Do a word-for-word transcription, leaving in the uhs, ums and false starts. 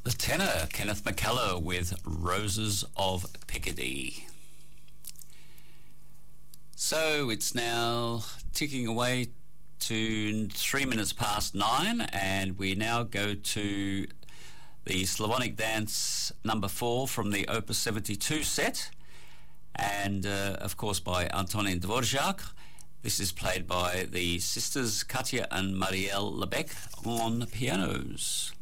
the tenor, Kenneth McKellar, with Roses of Picardy. So it's now ticking away to three minutes past nine, and we now go to the Slavonic Dance number four from the Opus seventy-two set, and uh, of course by Antonin Dvorak. This is played by the sisters Katya and Marielle Lebec on pianos.